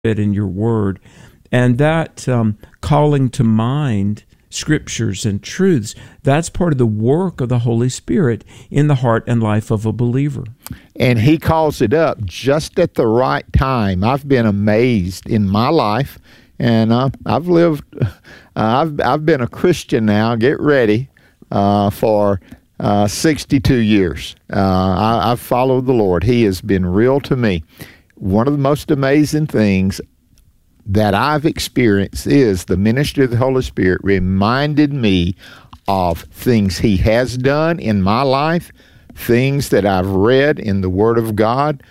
in your word. And that calling to mind scriptures and truths, that's part of the work of the Holy Spirit in the heart and life of a believer. And he calls it up just at the right time. I've been amazed in my life, and I've been a Christian now, get ready, for 62 years. I've followed the Lord. He has been real to me. One of the most amazing things that I've experienced is the ministry of the Holy Spirit reminded me of things he has done in my life, things that I've read in the Word of God,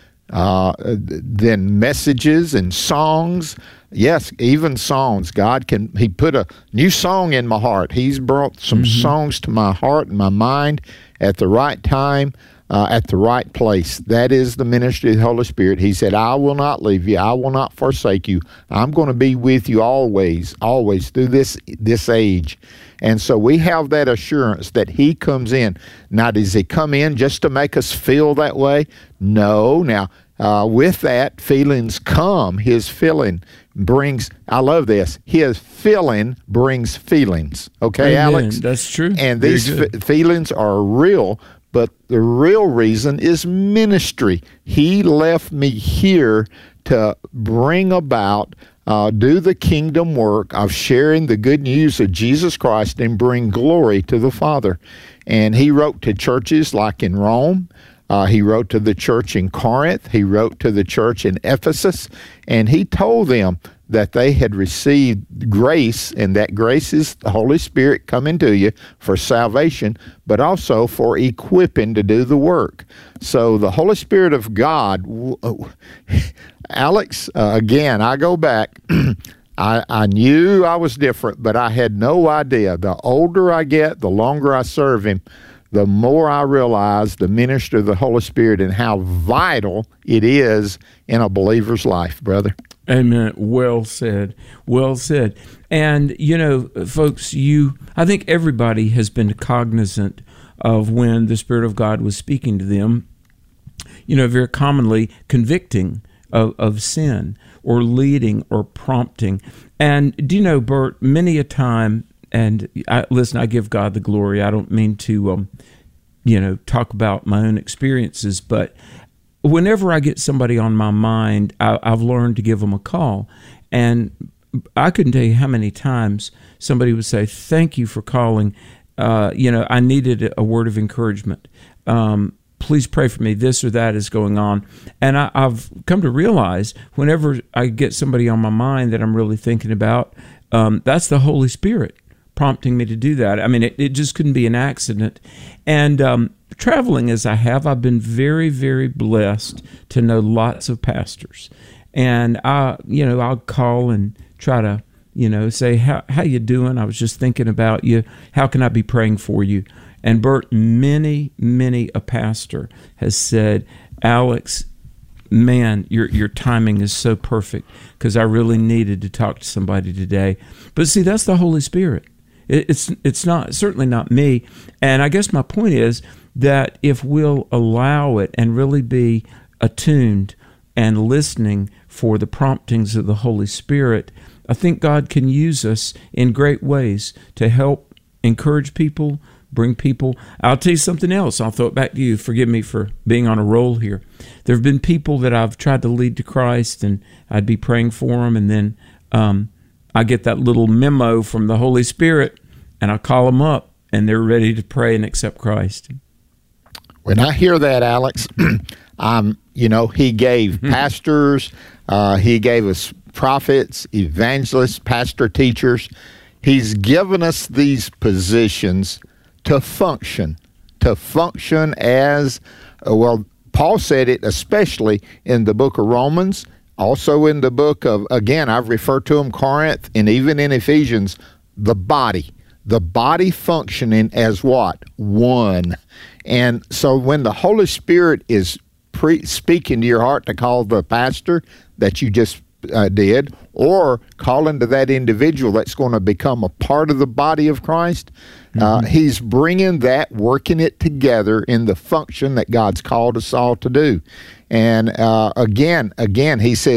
then messages and songs. Yes, even songs. He put a new song in my heart. He's brought some songs to my heart and my mind at the right time, at the right place. That is the ministry of the Holy Spirit. He said, I will not leave you. I will not forsake you. I'm going to be with you always, always through this age. And so we have that assurance that he comes in. Now, does he come in just to make us feel that way? No. Now, with that, feelings come. His filling brings, I love this, his filling brings feelings. Okay, Amen. Alex? That's true. And these feelings are real, but the real reason is ministry. He left me here to bring about, do the kingdom work of sharing the good news of Jesus Christ and bring glory to the Father. And he wrote to churches like in Rome. He wrote to the church in Corinth. He wrote to the church in Ephesus. And he told them that they had received grace, and that grace is the Holy Spirit coming to you for salvation, but also for equipping to do the work. So the Holy Spirit of God, Alex, again, I go back. I knew I was different, but I had no idea. The older I get, the longer I serve him, the more I realize the ministry of the Holy Spirit and how vital it is in a believer's life, brother. Amen. Well said. Well said. And, folks, I think everybody has been cognizant of when the Spirit of God was speaking to them, very commonly convicting of sin or leading or prompting. And do you know, Bert, many a time, and I give God the glory. I don't mean to, talk about my own experiences, but whenever I get somebody on my mind, I've learned to give them a call. And I couldn't tell you how many times somebody would say, thank you for calling. I needed a word of encouragement. Please pray for me. This or that is going on. And I've come to realize whenever I get somebody on my mind that I'm really thinking about, that's the Holy Spirit prompting me to do that. I mean, it just couldn't be an accident. And traveling as I have, I've been very, very blessed to know lots of pastors. And I'll call and try to, say, how you doing? I was just thinking about you. How can I be praying for you? And Bert, many, many a pastor has said, Alex, man, your timing is so perfect because I really needed to talk to somebody today. But see, that's the Holy Spirit. It's not, certainly not me. And I guess my point is that if we'll allow it and really be attuned and listening for the promptings of the Holy Spirit, I think God can use us in great ways to help encourage people, bring people. I'll tell you something else. I'll throw it back to you. Forgive me for being on a roll here. There have been people that I've tried to lead to Christ, and I'd be praying for them, and then I get that little memo from the Holy Spirit, and I call them up, and they're ready to pray and accept Christ. When I hear that, Alex, he gave pastors, he gave us prophets, evangelists, pastor teachers. He's given us these positions to function as, Paul said it especially in the book of Romans, also in the book of, again, I've referred to them, Corinth, and even in Ephesians, the body functioning as what? One. And so when the Holy Spirit is speaking to your heart to call the pastor that you just did, or calling to that individual that's going to become a part of the body of Christ, he's bringing that, working it together in the function that God's called us all to do. And again, he says,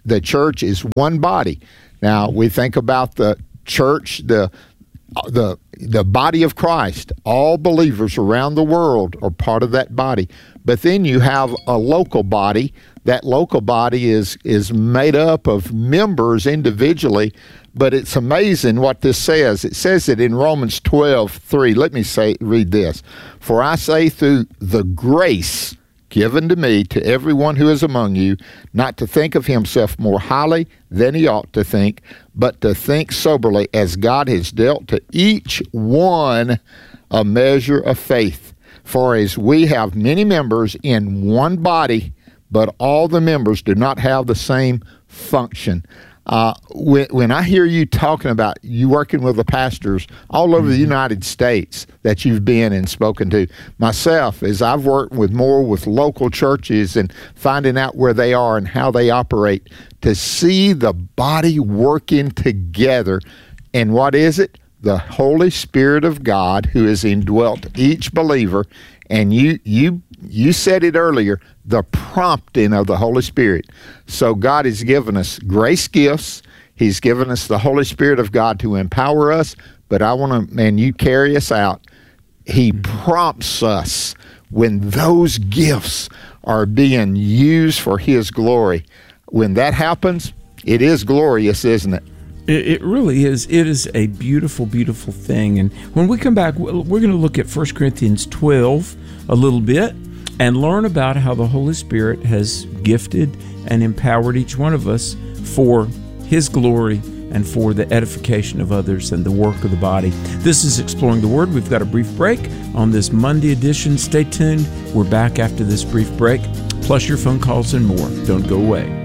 the church is one body. Now, we think about the church, the body of Christ. All believers around the world are part of that body. But then you have a local body. That local body is made up of members individually, but it's amazing what this says. It says it in Romans 12:3. Let me read this. For I say through the grace given to me to everyone who is among you, not to think of himself more highly than he ought to think, but to think soberly as God has dealt to each one a measure of faith. For as we have many members in one body, but all the members do not have the same function. When I hear you talking about you working with the pastors all over the United States that you've been and spoken to, myself, as I've worked with local churches and finding out where they are and how they operate, to see the body working together. And what is it? The Holy Spirit of God who has indwelt each believer. And you said it earlier, the prompting of the Holy Spirit. So God has given us grace gifts. He's given us the Holy Spirit of God to empower us. But you carry us out. He prompts us when those gifts are being used for His glory. When that happens, it is glorious, isn't it? It really is. It is a beautiful, beautiful thing. And when we come back, we're going to look at 1 Corinthians 12 a little bit and learn about how the Holy Spirit has gifted and empowered each one of us for His glory and for the edification of others and the work of the body. This is Exploring the Word. We've got a brief break on this Monday edition. Stay tuned. We're back after this brief break, plus your phone calls and more. Don't go away.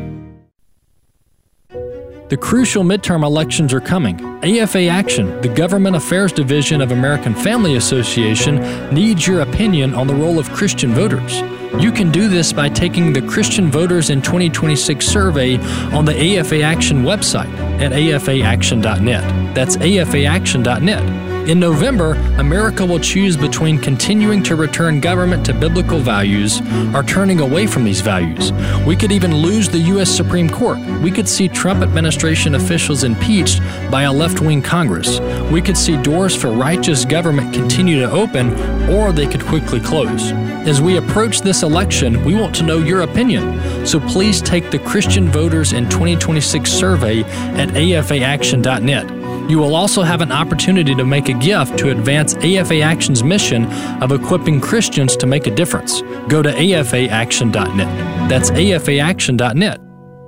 The crucial midterm elections are coming. AFA Action, the Government Affairs Division of American Family Association, needs your opinion on the role of Christian voters. You can do this by taking the Christian Voters in 2026 survey on the AFA Action website at afaaction.net. That's afaaction.net. In November, America will choose between continuing to return government to biblical values or turning away from these values. We could even lose the U.S. Supreme Court. We could see Trump administration officials impeached by a left-wing Congress. We could see doors for righteous government continue to open, or they could quickly close. As we approach this election, we want to know your opinion. So please take the Christian Voters in 2026 survey at afaaction.net. You will also have an opportunity to make a gift to advance AFA Action's mission of equipping Christians to make a difference. Go to afaaction.net. That's afaaction.net.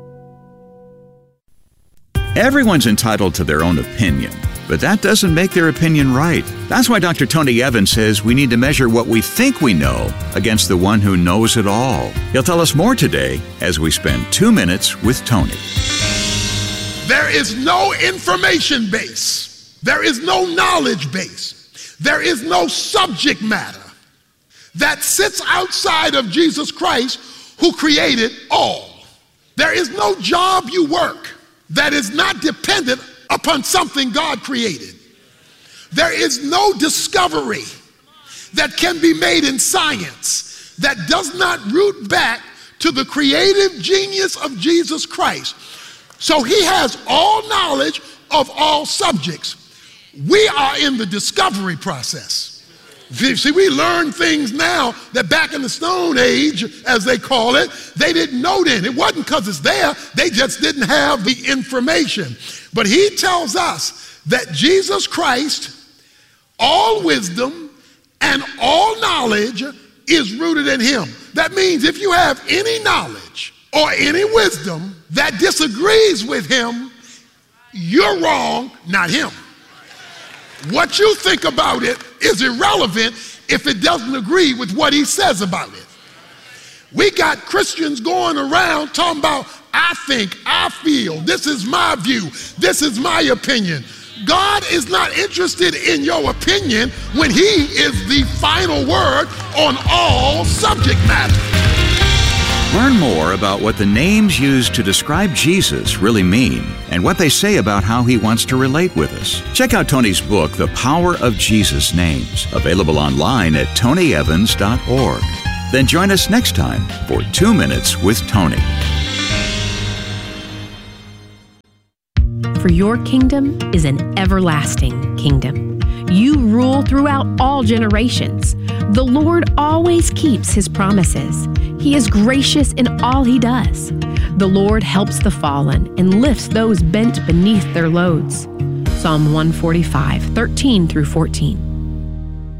Everyone's entitled to their own opinion, but that doesn't make their opinion right. That's why Dr. Tony Evans says we need to measure what we think we know against the one who knows it all. He'll tell us more today as we spend 2 minutes with Tony. There is no information base. There is no knowledge base. There is no subject matter that sits outside of Jesus Christ, who created all. There is no job you work that is not dependent upon something God created. There is no discovery that can be made in science that does not root back to the creative genius of Jesus Christ. So He has all knowledge of all subjects. We are in the discovery process. See, we learn things now that back in the Stone Age, as they call it, they didn't know then. It wasn't because it's there. They just didn't have the information. But He tells us that Jesus Christ, all wisdom and all knowledge is rooted in Him. That means if you have any knowledge or any wisdom that disagrees with Him, you're wrong, not Him. What you think about it is irrelevant if it doesn't agree with what He says about it. We got Christians going around talking about, I think, I feel, this is my view, this is my opinion. God is not interested in your opinion when He is the final word on all subject matter. Learn more about what the names used to describe Jesus really mean and what they say about how He wants to relate with us. Check out Tony's book, The Power of Jesus' Names, available online at tonyevans.org. Then join us next time for 2 Minutes with Tony. for your kingdom is an everlasting kingdom. You rule throughout all generations. The Lord always keeps his promises. He is gracious in all he does. The Lord helps the fallen and lifts those bent beneath their loads. Psalm 145, 13 through 14.